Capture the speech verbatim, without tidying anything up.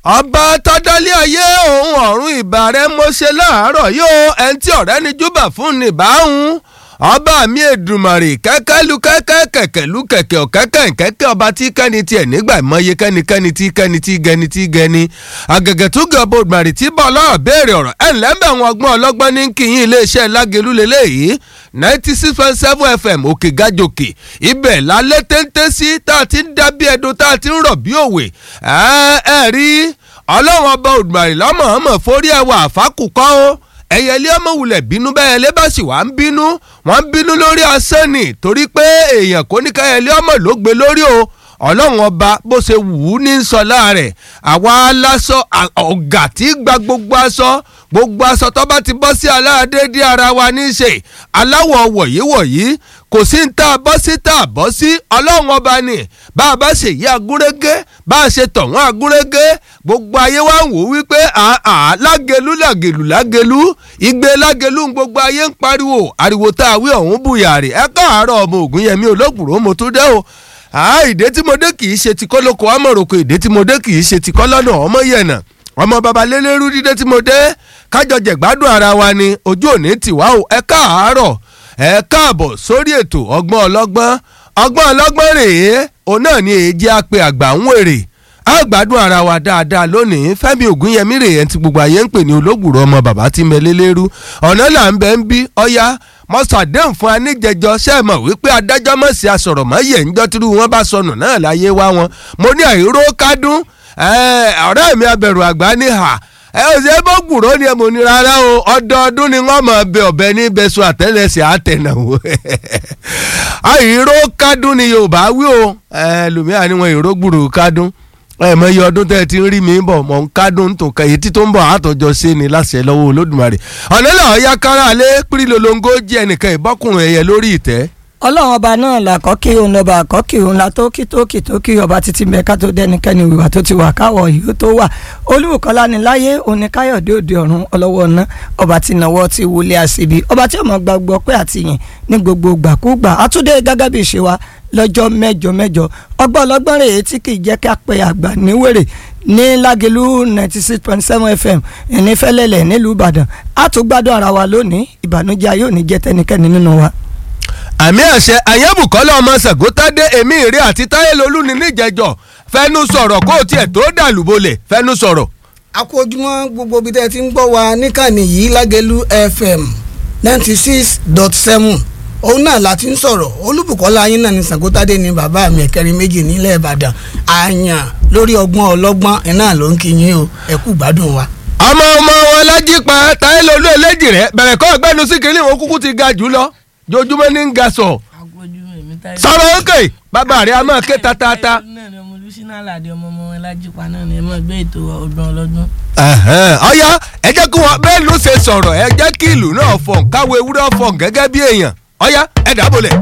ọba tọ́dálé ayé òun ọ̀run ìbà rẹ̀ mo ṣe láàárọ̀ yóò ẹni tí ọ̀rẹ́ ni júbà fún ní báhùn ọba mi Èdùmàrè kẹ́kẹ́ lu kẹ́kẹ́ kẹ̀kẹ́ lu kẹ̀kẹ́ ọ̀kẹ́kẹ́ kẹ́kẹ́ ọba tí kẹ́ni tiẹ̀ nígbà ìmọ̀ye kẹ́ni kẹ́ni tí kẹ́ni tí gẹni tí gẹni àgẹ̀gẹ̀ tó gẹ̀ ọba Òdùmàrè tí bọ́ ọlọ́rọ̀ béèrè ọ̀rọ̀ ẹ̀ ńlẹ́ mbẹ́ wọn ọgbọ́n ọlọ́gbọ́n ní kíyìn iléeṣẹ́ Lágelú lélẹ́yìí ninety six point seven F M òkè gàjòkè ibẹ̀ lálẹ́ téńté sí tá a ti ń dá bí ẹdun tá a ti ń rọ̀ bí òwe ẹ ẹ rí ọlọ́run ọba Òdùmàrè lọ́mọ̀ọ́mọ̀ forí ẹwà àfákùkọ́ ó ẹyẹlé ọmọ wulẹ̀ bínú bẹ́ẹ̀ ẹyẹlé bá sì wá ń bínú wọ́n ń bínú lórí asán ni torí pé èèyàn kò ní ká ẹyẹlé ọmọ ló gbé lórí o ọlọ́run ọba bó ṣe wù ú ní sọlá rẹ̀ àwa aláṣọ ọ̀gá tí gba gbogbo aṣọ gbogbo aṣọ tó bá ti bọ́ sí aláàdédé ara wa ní í ṣe aláwọ̀ wọ̀yíwọ̀yí kò sí ń tá a bọ́ sí tá a bọ́ sí ọlọ́run ọba ni bá a bá ṣe yí agúrégé bá a ṣe tọ̀wọ́n agúrégé gbogbo ayé wa ń wò wípé àá Lágelú Lágelú Lágelú igbe Lágelú gbogbo ayé ń pariwo ariwo tá a wí ọ̀hún bùyàrì ẹ káàárọ̀ ọmọ Ògúnyẹmí Olókùrò mo tún dé o àá ìdè tí mo dé kì í ṣe ti kọ́lọ́kọ́ ọmọròkọ ìdè tí mo dé kì í ṣe ti kọ́lọ́nà ọmọ yẹ̀nà ọmọ babalélérú dídé tí mo dé kájọ jẹ̀gbádùn ara wa ni ojú òní tiwa o ẹ káàárọ̀ ẹ káàbọ̀ sórí ètò ọgbọ́n ọlọ́gbọ́n ọgbọ́n ọlọ́gbọ́n rèé òun náà ni èyí jẹ́ àpè àgbà ń wèrè á gbádùn ara wa dáadáa lónìí Fẹ́mi Ògúnyẹmí rèé ẹni tí gbogbo ayé ń pè ní Ológbùrò ọmọ bàbá tí mẹlẹ́lẹ́rú ọ̀nà là ń bẹ́ ń bí ọ̀yá mọ́sàdéhùn fún aníjẹjọ sẹ́ẹ̀mọ̀ wípé adájọ́ mọ̀ sí asọ̀rọ̀ mọ́ yẹ̀ ńjọ́ tírú wọn bá sọnù náà láyé wá wọn mo ní àìró kádùn ọ̀rẹ́ mi abẹ̀rù àgbà ní hà ẹ ò ṣe bó gbùrọ́ ni ẹ mọ̀ ní rárá o ọdọọdún ni wọ́n mọ̀ bẹ ọ̀bẹ ní bẹ́sù àtẹ́lẹsẹ̀ àtẹ̀nàwó àìró kádùn ni Yorùbá wí o ẹlòmíà ni wọn ìró gbùrò kádùn ẹ mọ iye ọdún tẹ́ ẹ ti ń rí mi bọ̀ mọ̀ ń kádùn tó kẹyì tí tó ń bọ̀ àtọ̀jọ́ sí ni láṣẹ lọ́wọ́ Olódùmarè ọ̀nà làwọn ya kára alẹ́ pírí lolongo jẹ́ ẹnìkan ìbọ́kùnrin ẹ̀yẹ lórí ìtẹ́. ọlọ́run ọba náà làkọ́kí òun lọ́ba àkọ́kí òun la tó kí tó kí tó kí ọba títí mẹ́ka tó dẹ́nikẹ́ni ìwà tó ti wà káwọ̀ yìí tó wà olúkọ́lá ní láyé òní káyọ̀dé òde ọ̀run ọlọ́wọ́ ná ọba tí nàwọ́ ti wọlé àṣìbí ọba tí ọmọ gbàgbọ́ pé àtìyìn ní gbogbo gbàkúgbà àtúndé gágá bí ìṣe wa lọ́jọ́ mẹ́jọ mẹ́jọ ọgbọ́n ọlọ́gbọ́n rèé tí kì í jẹ́ ká pe àgbà níwèrè ní Lágelú ninety six point seven F M ní Fẹ́lẹ́lẹ̀ nílùú Ìbàdàn a tún gbádùn ara wa lónìí ìbànújẹ́ ayé ò ní jẹ́ tẹnikẹ́ni nínú wa. àmì àṣẹ àyẹ̀bùkọ́lá ọmọ Ṣàgótádé èmi ìrè àti Táyé Lolú ní níjẹ̀jọ́ fẹ́nu sọ̀rọ̀ kó o tiẹ̀ tó dàlúbọ̀lẹ̀ fẹ́nu sọ̀rọ̀. a kú ojúmọ́ gbogbo ibi tẹ́ ẹ ti ń gbọ́ wa níkànnì yìí Lágelú F M ninety six dot seven òun náà láti ń sọ̀rọ̀ Olúbùkọ́lá yín náà ní Ṣàgótádé ní bàbá mi ẹ̀kẹrin méjì nílẹ̀ Ìbàdàn àyàn lórí ọgbọ́n ọlọ́gbọ́n ẹ̀ náà ló ń kí yín o ẹ kú gbádùn wa. ọmọ ọmọ wọn lájí pa Táyé Lolú eléjì rẹ bẹ̀rẹ̀ kọ́ ọgbẹ́nu sí kiri wọn kúkú ti ga jù lọ jojúmọ́ ní ń ga sọ. sọ̀rọ̀ òkè bàbá rẹ̀ a máa ké tatata. ọ̀yá ẹ jẹ́ kí wọ́n bẹ́ẹ̀ ló ṣe sọ̀rọ̀ ẹ jẹ́ kí ìlú náà fọ̀n káwé ewúrẹ́ fọ̀n gẹ́gẹ́ bí èèyàn ọ̀yá ẹ dàbọ̀lẹ̀.